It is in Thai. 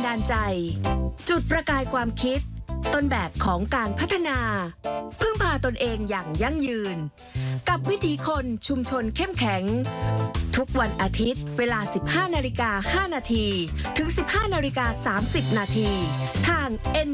ดาลใจ จุดประกายความคิด ต้นแบบของการพัฒนา พึ่งพาตนเองอย่างยั่งยืน กับวิถีคนชุมชนเข้มแข็ง ทุกวันอาทิตย์เวลา 15:05 น. ถึง 15:30 น. ทาง